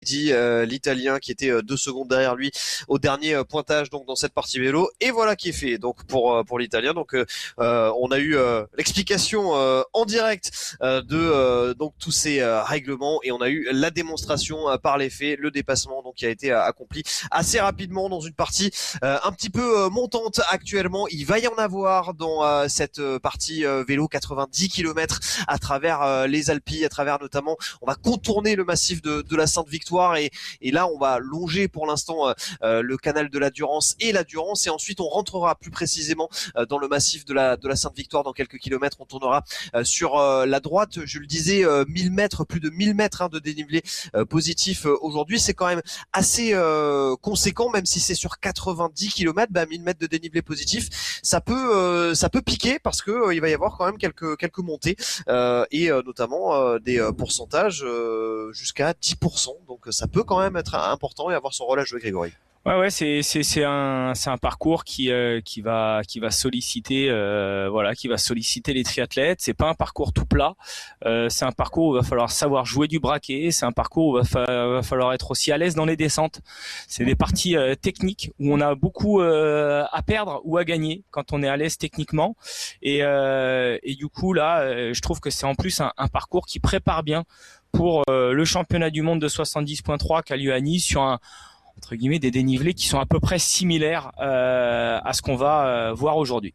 Benedì, l'Italien qui était 2 secondes derrière lui au dernier pointage donc dans cette partie vélo. Et voilà qui est fait donc pour l'Italien. Donc on a eu l'explication en direct de donc tous ces règlements et on a eu la démonstration par les faits, le dépassement donc qui a été accompli assez rapidement dans une partie un petit peu montante actuellement. Il va y en avoir dans cette partie vélo 90 km à travers les Alpes, à travers notamment, on va contourner le massif de la Sainte-Victoire et là on va longer pour l'instant le canal de la Durance et ensuite on rentrera plus précisément dans le massif de la Sainte-Victoire dans quelques kilomètres. On tournera sur la droite, je le disais, 1000 mètres, plus de 1000 mètres de dénivelé positif aujourd'hui. C'est quand même assez conséquent, même si c'est sur 90 km, 1000 mètres de dénivelé positif, ça peut piquer parce que il va y avoir quand même quelques montées et notamment des pourcentages jusqu'à 10%. Donc ça peut quand même être important et avoir son rôle à jouer, Grégory. Ouais, c'est un parcours qui va solliciter qui va solliciter les triathlètes. C'est pas un parcours tout plat. C'est un parcours où il va falloir savoir jouer du braquet. C'est un parcours où il va falloir être aussi à l'aise dans les descentes. C'est des parties techniques où on a beaucoup à perdre ou à gagner quand on est à l'aise techniquement. Et du coup là, je trouve que c'est en plus un parcours qui prépare bien pour le championnat du monde de 70.3 qui a lieu à Nice sur entre guillemets des dénivelés qui sont à peu près similaires à ce qu'on va voir aujourd'hui.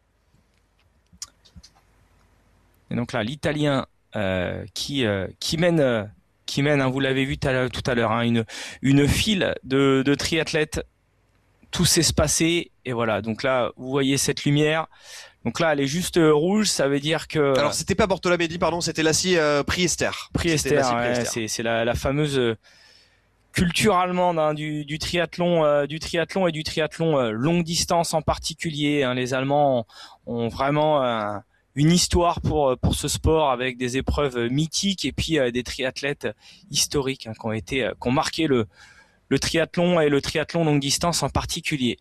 Et donc là, l'Italien qui mène, vous l'avez vu tout à l'heure, hein, une file de triathlètes, tout s'espacer et voilà. Donc là, vous voyez cette lumière. Donc là, elle est juste rouge, ça veut dire que. Alors c'était pas Bortolamedi, pardon, c'était Lassie Priester. Priester, ouais, c'est la fameuse culture allemande hein, du triathlon et du triathlon longue distance en particulier. Hein. Les Allemands ont vraiment une histoire pour ce sport avec des épreuves mythiques et puis des triathlètes historiques hein, qui ont marqué le triathlon et le triathlon longue distance en particulier.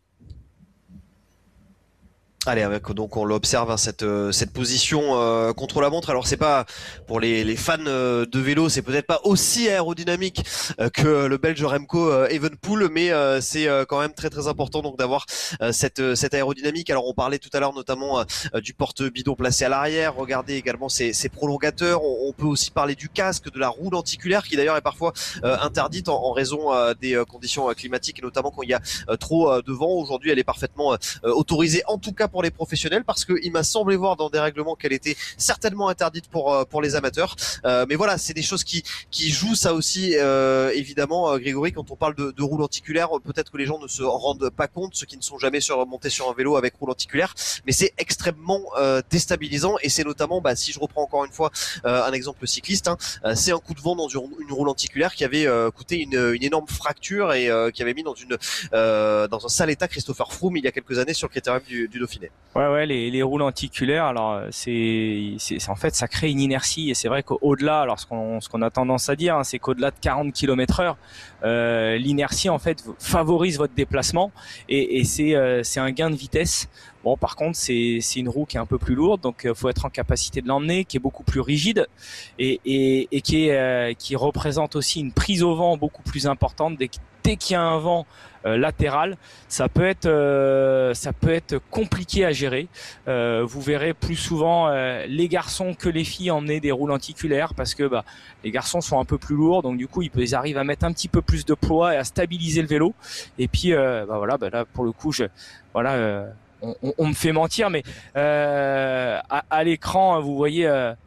Allez, donc on l'observe hein, cette position contre la montre. Alors c'est pas pour les fans de vélo, c'est peut-être pas aussi aérodynamique que le Belge Remco Evenepoel, mais c'est quand même très très important donc d'avoir cette aérodynamique. Alors on parlait tout à l'heure notamment du porte-bidon placé à l'arrière. Regardez également ces prolongateurs. On peut aussi parler du casque, de la roue lenticulaire qui d'ailleurs est parfois interdite en raison des conditions climatiques et notamment quand il y a trop de vent. Aujourd'hui, elle est parfaitement autorisée, en tout cas pour les professionnels, parce que il m'a semblé voir dans des règlements qu'elle était certainement interdite pour les amateurs. Mais voilà, c'est des choses qui jouent ça aussi évidemment, Grégory, quand on parle de roue lenticulaire, peut-être que les gens ne se rendent pas compte, ceux qui ne sont jamais montés sur un vélo avec roue lenticulaire, mais c'est extrêmement déstabilisant et c'est notamment, si je reprends encore une fois un exemple cycliste, hein, c'est un coup de vent dans une roue lenticulaire qui avait coûté une énorme fracture et qui avait mis dans un sale état Christopher Froome il y a quelques années sur le critérium du Dauphiné. Ouais, les roues lenticulaires, alors c'est en fait ça crée une inertie et c'est vrai qu'au-delà, alors ce qu'on a tendance à dire, hein, c'est qu'au-delà de 40 km/h, l'inertie en fait favorise votre déplacement et c'est un gain de vitesse. Bon, par contre, c'est une roue qui est un peu plus lourde, donc faut être en capacité de l'emmener, qui est beaucoup plus rigide et qui représente aussi une prise au vent beaucoup plus importante. Dès qu'il y a un vent latéral, ça peut être compliqué à gérer. Vous verrez plus souvent les garçons que les filles emmener des roues lenticulaires parce que les garçons sont un peu plus lourds, donc du coup ils arrivent à mettre un petit peu plus de poids et à stabiliser le vélo. Et puis là pour le coup on me fait mentir, mais à l'écran vous voyez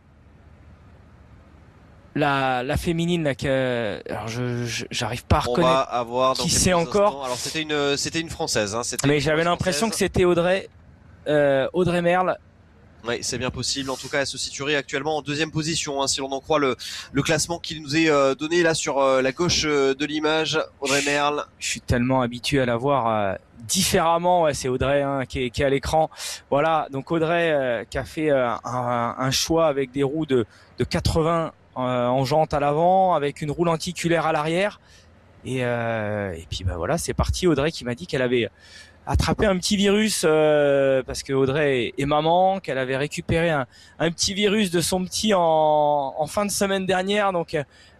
la féminine là alors j'arrive pas à reconnaître. On va avoir qui c'est encore. Alors c'était une française hein, mais j'avais l'impression que c'était Audrey Merle. Oui, c'est bien possible. En tout cas, elle se situerait actuellement en deuxième position, hein, si l'on en croit le classement qui nous est donné là sur la gauche de l'image. Audrey Merle. Je suis tellement habitué à la voir différemment. Ouais, c'est Audrey hein, qui est à l'écran. Voilà, donc Audrey qui a fait un choix avec des roues de 80 en jante à l'avant, avec une roue lenticulaire à l'arrière. Et puis voilà, c'est parti. Audrey qui m'a dit qu'elle avait attrapé un petit virus parce que Audrey est maman, qu'elle avait récupéré un petit virus de son petit en fin de semaine dernière, donc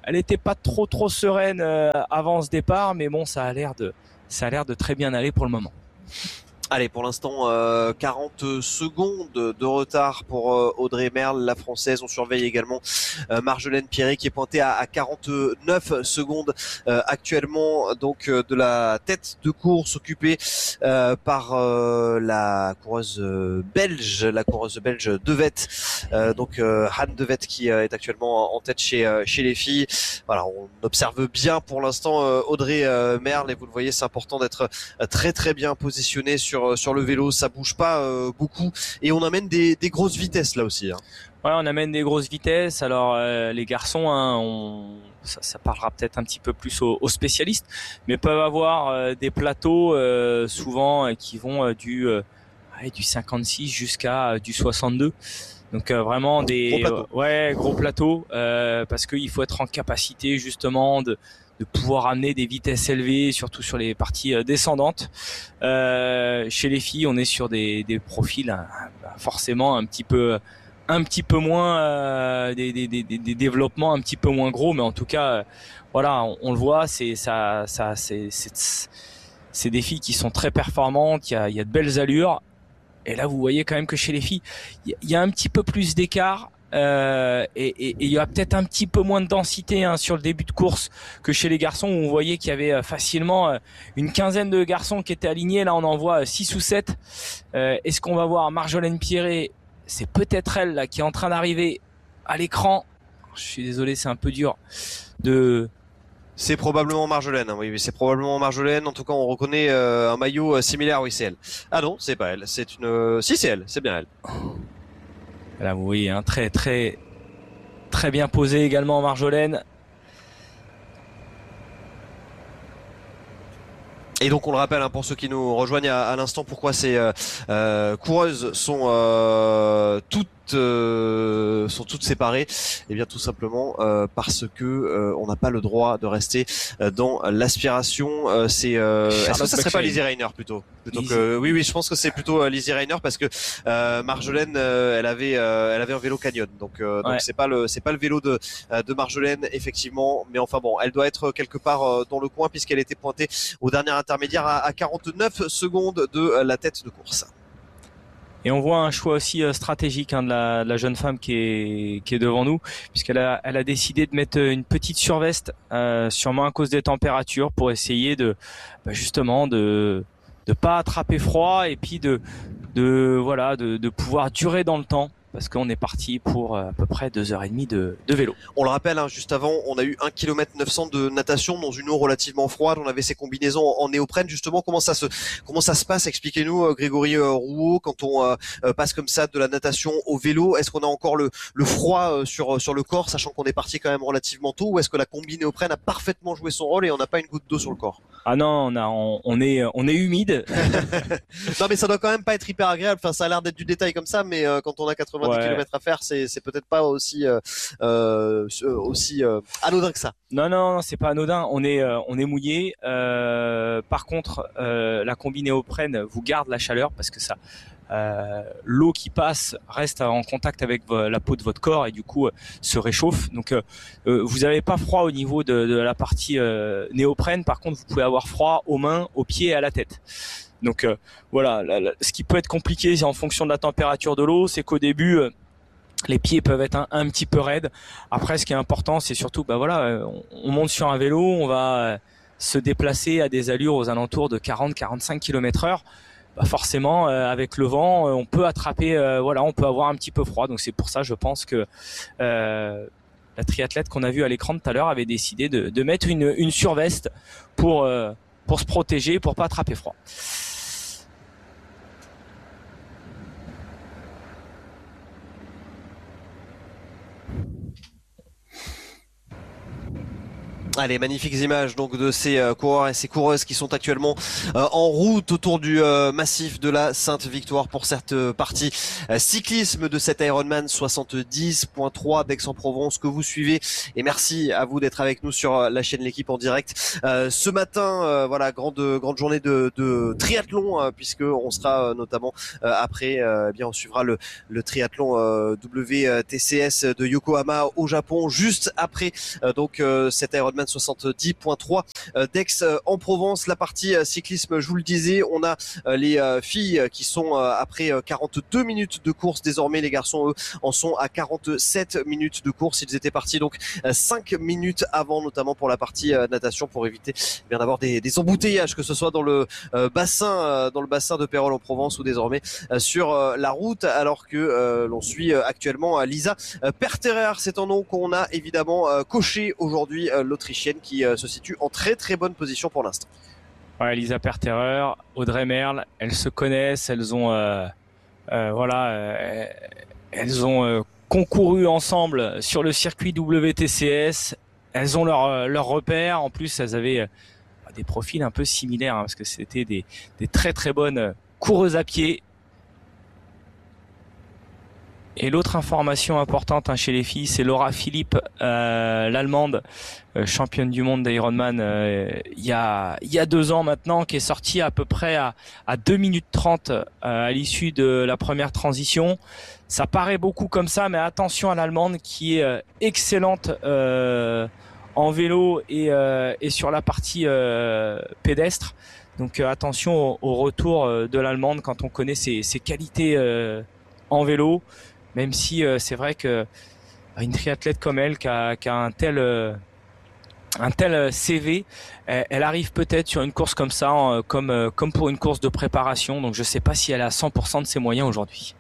elle était pas trop sereine avant ce départ, mais bon, ça a l'air de très bien aller pour le moment. Allez, pour l'instant, 40 secondes de retard pour Audrey Merle, la française. On surveille également Marjolaine Pierret qui est pointée à 49 secondes actuellement, donc de la tête de course occupée par la coureuse belge, De Vet. Donc Han De Vet qui est actuellement en tête chez les filles. Voilà, on observe bien pour l'instant Audrey Merle, et vous le voyez, c'est important d'être très bien positionné sur le vélo, ça bouge pas beaucoup, et on amène des grosses vitesses là aussi. Hein. Ouais, on amène des grosses vitesses. Alors les garçons, hein, ça parlera peut-être un petit peu plus aux spécialistes, mais peuvent avoir des plateaux souvent qui vont du 56 jusqu'à du 62. Donc vraiment des gros plateaux parce qu'il faut être en capacité justement de pouvoir amener des vitesses élevées, surtout sur les parties descendantes. Chez les filles, on est sur des profils forcément un petit peu moins des développements un petit peu moins gros, mais en tout cas voilà, on le voit, c'est des filles qui sont très performantes, il y a de belles allures. Et là, vous voyez quand même que chez les filles, il y a un petit peu plus d'écart. Et il y a peut-être un petit peu moins de densité sur le début de course que chez les garçons, où on voyait qu'il y avait facilement une quinzaine de garçons qui étaient alignés. Là, on en voit 6 ou 7. Est-ce qu'on va voir Marjolaine Pierret? C'est peut-être elle là qui est en train d'arriver à l'écran. Je suis désolé, c'est un peu dur de... C'est probablement Marjolaine, hein, oui, c'est probablement Marjolaine. En tout cas, on reconnaît un maillot similaire, oui, c'est elle. Ah non, c'est pas elle, c'est une... Si, c'est elle, c'est bien elle. Là, vous voyez, très bien posé également Marjolaine. Et donc on le rappelle pour ceux qui nous rejoignent à l'instant, pourquoi ces coureuses sont toutes séparées. Et bien tout simplement parce que on n'a pas le droit de rester dans l'aspiration. Est-ce que ça serait pas Lizzie Rainer plutôt que oui, je pense que c'est plutôt Lizzie Rainer, parce que Marjolaine elle avait un vélo Canyon, donc c'est pas le vélo de Marjolaine effectivement, mais enfin bon, elle doit être quelque part dans le coin, puisqu'elle était pointée au dernier intermédiaire à 49 secondes de la tête de course. Et on voit un choix aussi stratégique de la jeune femme qui est devant nous, puisqu'elle a décidé de mettre une petite surveste, sûrement à cause des températures, pour essayer de justement de pas attraper froid, et puis de pouvoir durer dans le temps. Parce qu'on est parti pour à peu près 2h30 de vélo. On le rappelle, juste avant, on a eu 1 km 900 de natation dans une eau relativement froide. On avait ces combinaisons en néoprène. Justement, comment ça se passe? Expliquez-nous, Grégory Rouault, quand on passe comme ça de la natation au vélo. Est-ce qu'on a encore le froid sur le corps, sachant qu'on est parti quand même relativement tôt, ou est-ce que la combi néoprène a parfaitement joué son rôle et on n'a pas une goutte d'eau sur le corps? Ah non, on est humide. Non, mais ça doit quand même pas être hyper agréable. Enfin, ça a l'air d'être du détail comme ça, mais quand on a 90 km à faire, c'est peut-être pas aussi anodin que ça. Non, c'est pas anodin. On est mouillé. Par contre, la combi néoprène vous garde la chaleur, parce que ça, l'eau qui passe reste en contact avec la peau de votre corps, et du coup se réchauffe. Donc vous n'avez pas froid au niveau de la partie néoprène. Par contre, vous pouvez avoir froid aux mains, aux pieds et à la tête. Donc voilà, ce qui peut être compliqué, c'est en fonction de la température de l'eau, c'est qu'au début les pieds peuvent être un petit peu raides. Après, ce qui est important, c'est surtout, on monte sur un vélo, on va se déplacer à des allures aux alentours de 40-45 km/h. Forcément, avec le vent, on peut attraper, on peut avoir un petit peu froid. Donc c'est pour ça, je pense que la triathlète qu'on a vue à l'écran tout à l'heure avait décidé de mettre une surveste pour se protéger, pour pas attraper froid. Allez, magnifiques images donc de ces coureurs et ces coureuses qui sont actuellement en route autour du massif de la Sainte-Victoire pour cette partie cyclisme de cet Ironman 70.3 d'Aix-en-Provence que vous suivez. Et merci à vous d'être avec nous sur la chaîne L'Équipe en direct. Ce matin, voilà, grande journée de triathlon puisque on sera notamment après, eh bien on suivra le triathlon WTCS de Yokohama au Japon juste après donc cet Ironman 70.3 d'Aix en Provence. La partie cyclisme, je vous le disais, on a les filles qui sont après 42 minutes de course. Désormais, les garçons, eux, en sont à 47 minutes de course. Ils étaient partis donc 5 minutes avant, notamment pour la partie natation, pour éviter bien d'avoir des embouteillages, que ce soit dans le bassin de Pérols en Provence ou désormais sur la route, alors que l'on suit actuellement Lisa Perterer. C'est un nom qu'on a évidemment coché aujourd'hui, l'Autrichienne qui se situe en très très bonne position pour l'instant. Ouais, Lisa Perterer, Audrey Merle, elles se connaissent, elles ont concouru ensemble sur le circuit WTCS. Elles ont leur repère. En plus, elles avaient des profils un peu similaires, parce que c'était des très très bonnes coureuses à pied. Et l'autre information importante chez les filles, c'est Laura Philipp, l'Allemande, championne du monde d'Ironman il y a 2 ans maintenant, qui est sortie à peu près à 2 minutes 30 à l'issue de la première transition. Ça paraît beaucoup comme ça, mais attention à l'Allemande qui est excellente en vélo et sur la partie pédestre. Donc attention au retour de l'Allemande quand on connaît ses qualités en vélo. Même si c'est vrai que une triathlète comme elle qui a un tel CV, elle arrive peut-être sur une course comme ça, comme pour une course de préparation. Donc je sais pas si elle a 100% de ses moyens aujourd'hui.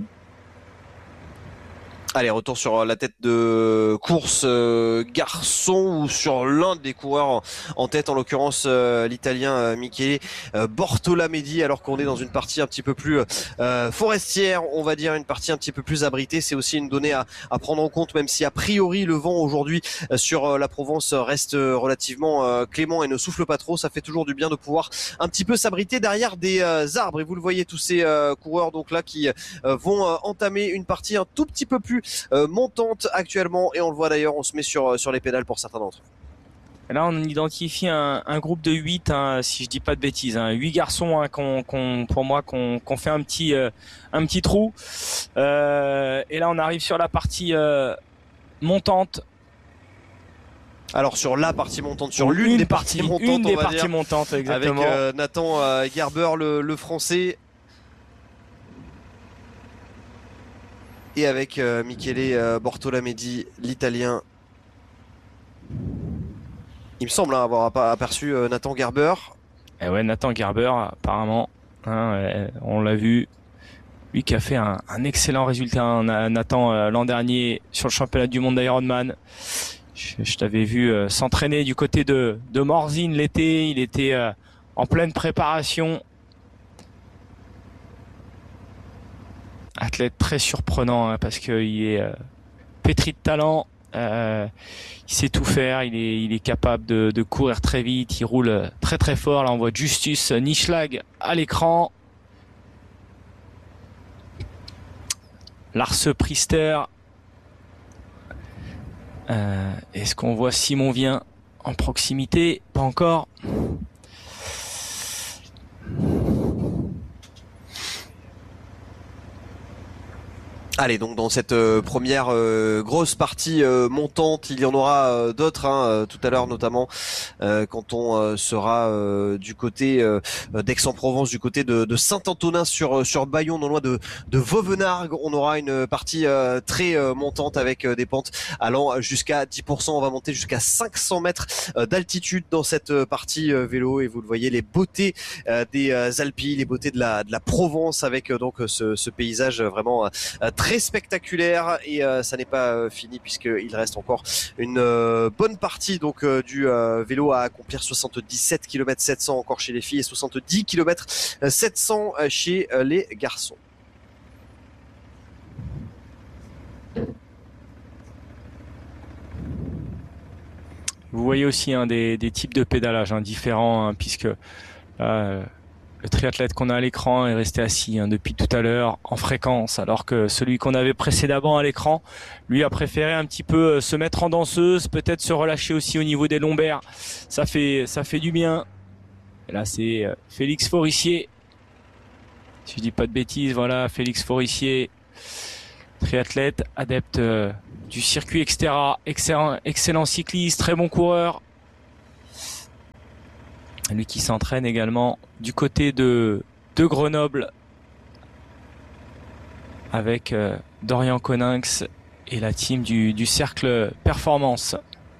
Allez, retour sur la tête de course garçon, ou sur l'un des coureurs en tête, en l'occurrence l'italien Michele Bortolamedi, alors qu'on est dans une partie un petit peu plus forestière, on va dire, une partie un petit peu plus abritée. C'est aussi une donnée à prendre en compte, même si a priori le vent aujourd'hui sur la Provence reste relativement clément et ne souffle pas trop. Ça fait toujours du bien de pouvoir un petit peu s'abriter derrière des arbres. Et vous le voyez, tous ces coureurs donc là qui vont entamer une partie un tout petit peu plus montante actuellement, et on le voit d'ailleurs, on se met sur les pédales pour certains d'entre eux. Là, on identifie un groupe de 8, si je dis pas de bêtises, 8 garçons qu'on fait un petit trou. Et là, on arrive sur la partie montante. Alors sur la partie montante, sur l'une des parties montantes, exactement. Avec Nathan Gerber, le français, et avec Michele Bortolamedi, l'italien. Il me semble avoir aperçu Nathan Gerber. Et ouais, Nathan Gerber, apparemment, on l'a vu, lui qui a fait un excellent résultat, Nathan, l'an dernier sur le championnat du monde d'Ironman. Je t'avais vu s'entraîner du côté de Morzine l'été. Il était en pleine préparation. Athlète très surprenant, parce qu'il est pétri de talent. Il sait tout faire. Il est capable de courir très vite. Il roule très très fort. Là, on voit Justus Nischlag à l'écran. Lars Priester. Est-ce qu'on voit Simon Vien en proximité? Pas encore. Allez, donc dans cette première grosse partie montante, il y en aura d'autres tout à l'heure, notamment quand on sera du côté d'Aix-en-Provence, du côté de Saint-Antonin sur Bayon, non loin de Vauvenargues. On aura une partie très montante avec des pentes allant jusqu'à 10%. On va monter jusqu'à 500 mètres d'altitude dans cette partie vélo, et vous le voyez, les beautés des Alpilles, les beautés de la Provence, avec donc ce paysage vraiment très spectaculaire. Et ça n'est pas fini, puisqu'il reste encore une bonne partie donc du vélo à accomplir. 77 km 700 encore chez les filles et 70 km 700 chez les garçons. Vous voyez aussi des types de pédalage différents, puisque le triathlète qu'on a à l'écran est resté assis depuis tout à l'heure en fréquence, alors que celui qu'on avait précédemment à l'écran, lui a préféré un petit peu se mettre en danseuse, peut-être se relâcher aussi au niveau des lombaires. Ça fait du bien. Et là, c'est Félix Forissier. Si je dis pas de bêtises, voilà, Félix Forissier, triathlète, adepte du circuit Xterra, excellent cycliste, très bon coureur. Lui qui s'entraîne également du côté de Grenoble avec Dorian Coninx et la team du Cercle Performance.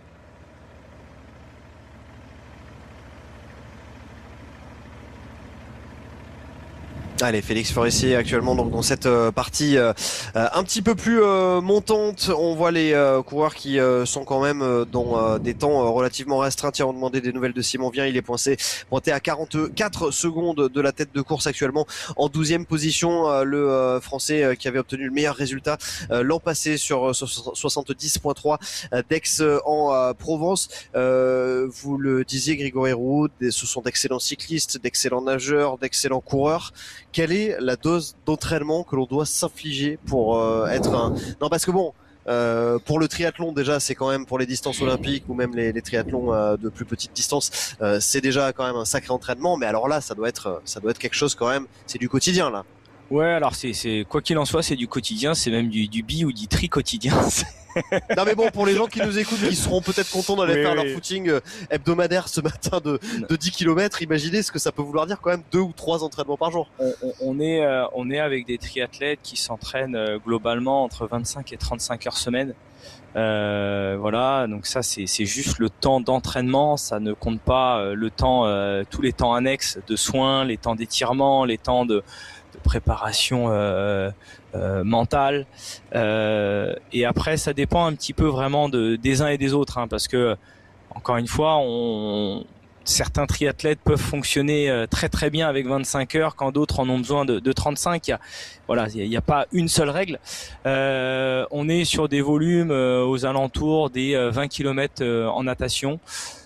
Allez, Félix Forissier actuellement donc dans cette partie un petit peu plus montante. On voit les coureurs qui sont quand même dans des temps relativement restreints. Tiens, on demandait des nouvelles de Simon Vien. Il est pointé à 44 secondes de la tête de course actuellement en 12e position. Le Français qui avait obtenu le meilleur résultat l'an passé sur 70.3 d'Aix en Provence. Vous le disiez, Grégory Roux, ce sont d'excellents cyclistes, d'excellents nageurs, d'excellents coureurs. Quelle est la dose d'entraînement que l'on doit s'infliger pour être un... Non, parce que bon, pour le triathlon déjà, c'est quand même pour les distances olympiques ou même les triathlons de plus petite distance, c'est déjà quand même un sacré entraînement. Mais alors là, ça doit être quelque chose quand même. C'est du quotidien là. Ouais, alors c'est quoi qu'il en soit, c'est du quotidien, c'est même du bi ou du tri quotidien. Non mais bon, pour les gens qui nous écoutent, qui seront peut-être contents d'aller faire leur footing hebdomadaire ce matin de 10 km, imaginez ce que ça peut vouloir dire quand même 2 ou 3 entraînements par jour. On est avec des triathlètes qui s'entraînent globalement entre 25 et 35 heures semaine. Voilà, donc ça c'est juste le temps d'entraînement, ça ne compte pas le temps, tous les temps annexes de soins, les temps d'étirement, les temps de préparation mentale, et après ça dépend un petit peu vraiment des uns et des autres, parce que encore une fois, certains triathlètes peuvent fonctionner très très bien avec 25 heures quand d'autres en ont besoin de 35. Il y a pas une seule règle. On est sur des volumes aux alentours des 20 km en natation.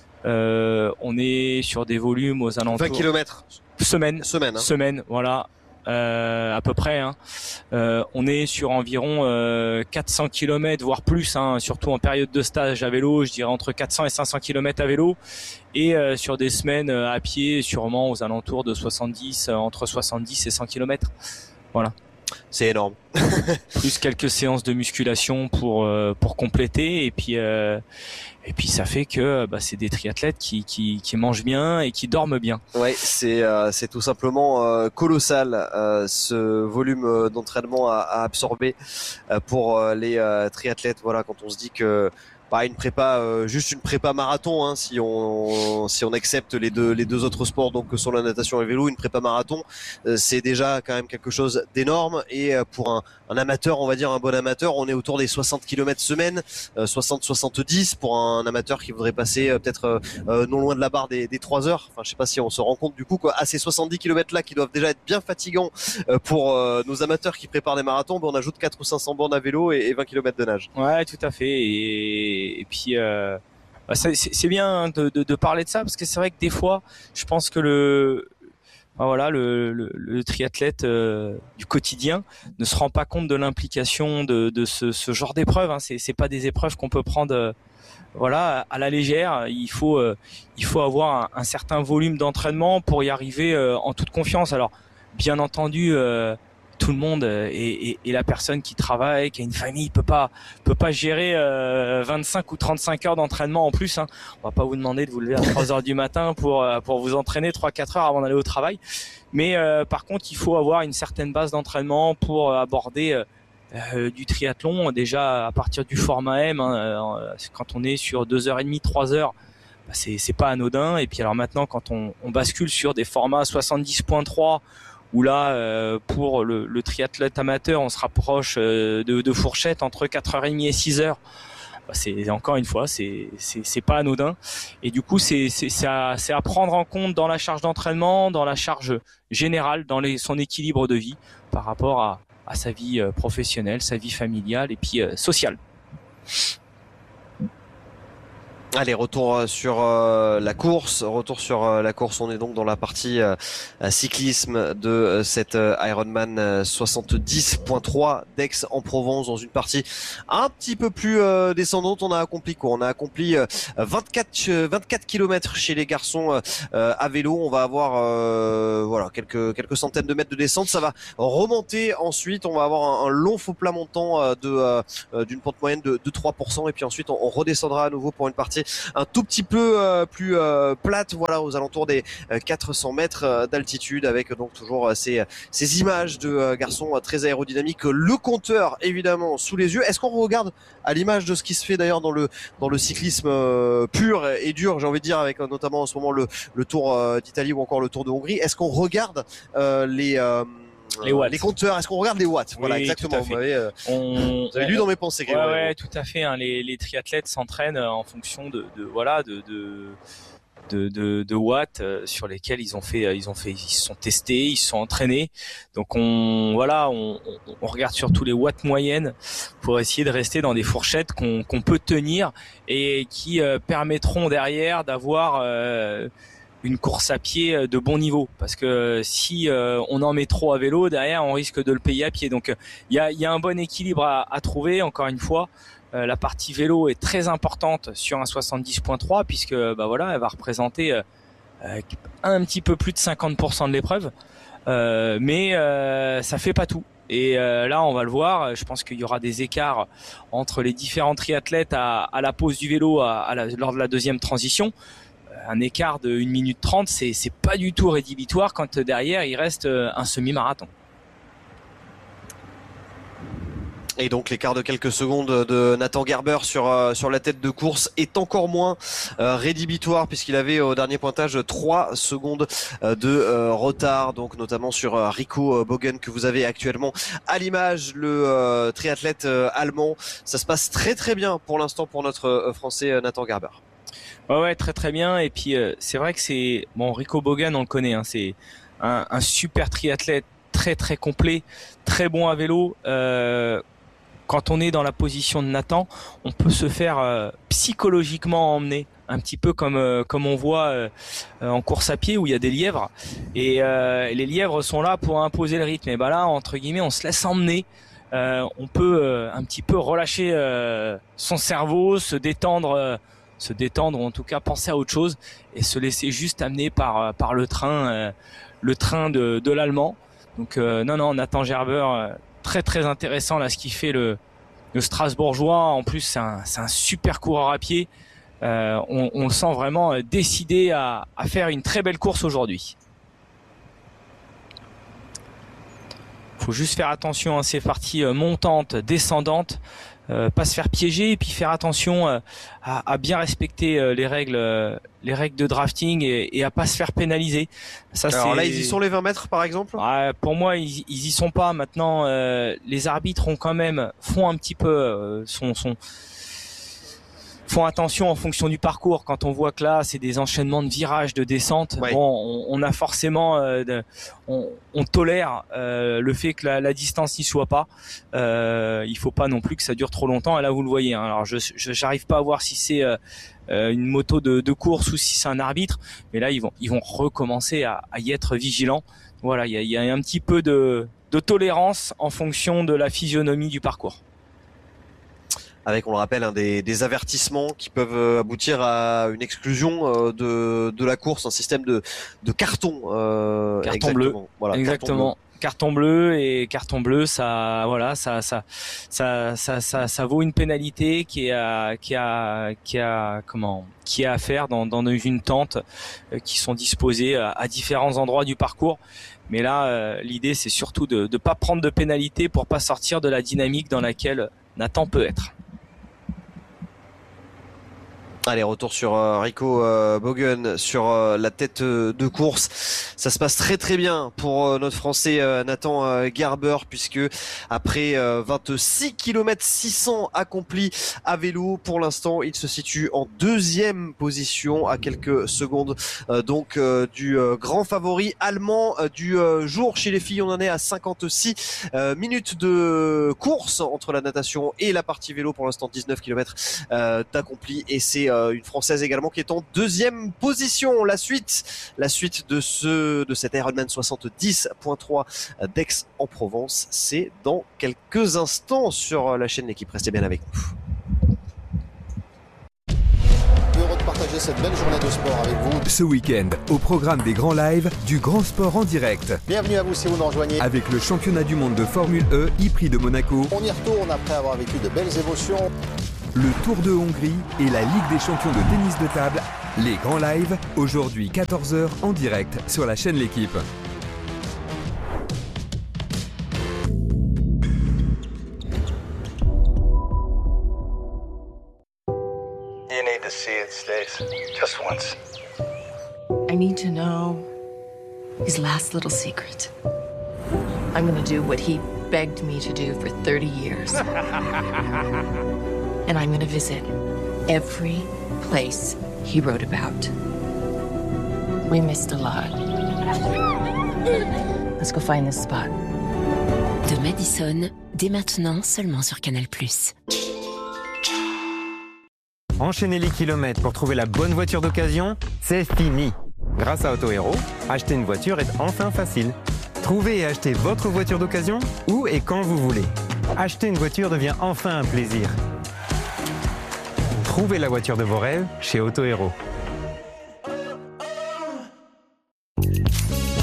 On est sur des volumes aux alentours 20 km semaine, voilà. À peu près, on est sur environ 400 km voire plus, surtout en période de stage à vélo, je dirais entre 400 et 500 km à vélo, et sur des semaines à pied sûrement aux alentours de 70, entre 70 et 100 km. Voilà. C'est énorme. Plus quelques séances de musculation pour compléter, et puis ça fait que c'est des triathlètes qui mangent bien et qui dorment bien. Ouais, c'est tout simplement colossal ce volume d'entraînement à absorber pour les triathlètes. Voilà, quand on se dit que pas une prépa, juste une prépa marathon, si on accepte les deux autres sports, donc que sont la natation et le vélo, une prépa marathon, c'est déjà quand même quelque chose d'énorme. Et pour un amateur, on va dire un bon amateur, on est autour des 60 km semaine, 60-70 pour un amateur qui voudrait passer peut-être non loin de la barre des 3 heures. Enfin, je sais pas si on se rend compte du coup, quoi, à ces 70 km là qui doivent déjà être bien fatigants pour nos amateurs qui préparent des marathons, on ajoute 4 ou 500 bornes à vélo et 20 km de nage. Ouais, tout à fait. Et puis c'est bien de parler de ça, parce que c'est vrai que des fois, je pense que le triathlète du quotidien ne se rend pas compte de l'implication de ce genre d'épreuve. C'est pas des épreuves qu'on peut prendre à la légère. Il faut avoir un certain volume d'entraînement pour y arriver en toute confiance. Alors bien entendu, tout le monde et la personne qui travaille, qui a une famille, peut pas gérer 25 ou 35 heures d'entraînement en plus. On va pas vous demander de vous lever à 3 heures du matin pour vous entraîner 3-4 heures avant d'aller au travail. Mais par contre, il faut avoir une certaine base d'entraînement pour aborder du triathlon. Déjà à partir du format M, quand on est sur 2h30, 3 heures, c'est pas anodin. Et puis alors maintenant, quand on bascule sur des formats 70.3, où là, pour le triathlète amateur, on se rapproche de fourchettes entre 4h30 et 6h. C'est encore une fois, c'est pas anodin. Et du coup, c'est à prendre en compte dans la charge d'entraînement, dans la charge générale, dans son équilibre de vie par rapport à sa vie professionnelle, sa vie familiale et puis sociale. Allez, retour sur la course. Retour sur la course. On est donc dans la partie cyclisme de cette Ironman 70.3 d'Aix-en-Provence, dans une partie un petit peu plus descendante. On a accompli quoi? On a accompli 24 km chez les garçons à vélo. On va avoir voilà quelques centaines de mètres de descente. Ça va remonter ensuite. On va avoir un long faux plat montant d'une pente moyenne de 3%, et puis ensuite on redescendra à nouveau pour une partie un tout petit peu plus plate, voilà, aux alentours des 400 mètres d'altitude, avec donc toujours ces images de garçons très aérodynamiques, le compteur évidemment sous les yeux. Est-ce qu'on regarde à l'image de ce qui se fait d'ailleurs dans le cyclisme pur et dur, j'ai envie de dire, avec notamment en ce moment le Tour d'Italie ou encore le Tour de Hongrie, est-ce qu'on regarde les compteurs, est-ce qu'on regarde les watts? Voilà, oui, exactement. Vous avez lu dans mes pensées. Ouais, tout à fait. Hein. Les triathlètes s'entraînent en fonction de watts sur lesquels ils se sont testés, ils se sont entraînés. Donc on regarde surtout les watts moyennes pour essayer de rester dans des fourchettes qu'on peut tenir et qui permettront derrière d'avoir une course à pied de bon niveau, parce que si on en met trop à vélo, derrière on risque de le payer à pied. Donc il y a un bon équilibre à trouver. Encore une fois, la partie vélo est très importante sur un 70.3, puisque elle va représenter un petit peu plus de 50% de l'épreuve, mais ça fait pas tout. Et là on va le voir, je pense qu'il y aura des écarts entre les différents triathlètes à la pause du vélo lors de la deuxième transition. Un écart de 1 minute 30, c'est pas du tout rédhibitoire quand derrière il reste un semi-marathon. Et donc l'écart de quelques secondes de Nathan Gerber sur la tête de course est encore moins rédhibitoire, puisqu'il avait au dernier pointage 3 secondes de retard, donc notamment sur Rico Bogen, que vous avez actuellement à l'image, le triathlète allemand. Ça se passe très très bien pour l'instant pour notre français Nathan Gerber. Ouais, très très bien. Et puis c'est vrai que Rico Bogen, on le connaît, hein, c'est un super triathlète, très très complet, très bon à vélo. Quand on est dans la position de Nathan, on peut se faire psychologiquement emmener, un petit peu comme on voit en course à pied où il y a des lièvres, et les lièvres sont là pour imposer le rythme. Et là, entre guillemets, on se laisse emmener. On peut un petit peu relâcher son cerveau, se détendre, ou en tout cas penser à autre chose, et se laisser juste amener par le train de l'Allemand. Donc non, Nathan Gerber, très très intéressant là ce qu'il fait, le Strasbourgeois. En plus c'est un super coureur à pied. On le sent vraiment décidé à faire une très belle course aujourd'hui. Faut juste faire attention à ces parties montantes, descendantes, pas se faire piéger, et puis faire attention à bien respecter les règles de drafting, et à pas se faire pénaliser. Ça, alors là, ils y sont les 20 mètres par exemple? Pour moi, ils y sont pas. Maintenant, les arbitres font un petit peu font attention en fonction du parcours. Quand on voit que là c'est des enchaînements de virages, de descentes, ouais. On a forcément on tolère le fait que la distance n'y soit pas. Il faut pas non plus que ça dure trop longtemps, et là vous le voyez, hein. Alors j'arrive pas à voir si c'est une moto de course ou si c'est un arbitre, mais là ils vont recommencer à y être vigilants. Voilà, il y a un petit peu de tolérance en fonction de la physionomie du parcours. Avec, on le rappelle, des avertissements qui peuvent aboutir à une exclusion de la course, un système de carton. Carton bleu. Voilà, exactement. Carton bleu, ça vaut une pénalité qui est à faire dans une tente qui sont disposées à différents endroits du parcours. Mais là, l'idée c'est surtout de pas prendre de pénalité pour pas sortir de la dynamique dans laquelle Nathan peut être. Allez, retour sur Rico Bogen sur la tête de course. Ça se passe très très bien pour notre Français Nathan Gerber, puisque après 26 km 600 accomplis à vélo, pour l'instant il se situe en deuxième position, à quelques secondes du grand favori allemand du jour. Chez les filles, on en est à 56 minutes de course entre la natation et la partie vélo. Pour l'instant 19 km d'accomplis, et c'est une Française également qui est en deuxième position. La suite de cet Ironman 70.3 d'Aix-en-Provence, c'est dans quelques instants sur la chaîne L'Équipe. Restez bien avec nous. Heureux de partager cette belle journée de sport avec vous. Ce week-end, au programme des grands lives du Grand Sport en direct. Bienvenue à vous si vous nous rejoignez. Avec le championnat du monde de Formule E, e-Prix de Monaco. On y retourne après avoir vécu de belles émotions. Le Tour de Hongrie et la Ligue des champions de tennis de table. Les grands lives, aujourd'hui 14h en direct sur la chaîne L'Équipe. You need to see it, Stace. Just once. I need to know his last little secret. I'm gonna do what he begged me to do for 30 years. And I'm gonna visit every place he wrote about. We missed a lot. Let's go find this spot. De Madison, dès maintenant seulement sur Canal+. Enchaîner les kilomètres pour trouver la bonne voiture d'occasion, c'est fini. Grâce à Autohero, acheter une voiture est enfin facile. Trouvez et achetez votre voiture d'occasion où et quand vous voulez. Acheter une voiture devient enfin un plaisir. Trouvez la voiture de vos rêves chez Autohero.